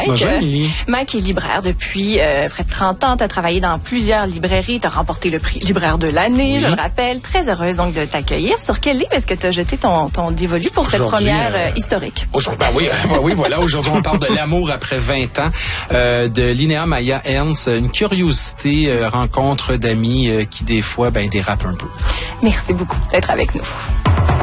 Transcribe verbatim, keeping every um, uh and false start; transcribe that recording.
Mike. Bonjour, euh, Émilie. Mike est libraire depuis euh, près de trente ans. Tu as travaillé dans plusieurs librairies. Tu as remporté le prix libraire de l'année, oui. je le rappelle. Très heureuse donc de t'accueillir. Sur quel livre est-ce que tu as jeté ton, ton dévolu pour cette première euh, historique? Aujourd'hui, ben oui, ben oui, voilà. Aujourd'hui, on parle de l'amour après vingt ans euh, de Linnea Maya Ernst. Une curiosité, euh, rencontre d'amis euh, qui, des fois, ben, dérapent un peu. Merci beaucoup d'être avec nous.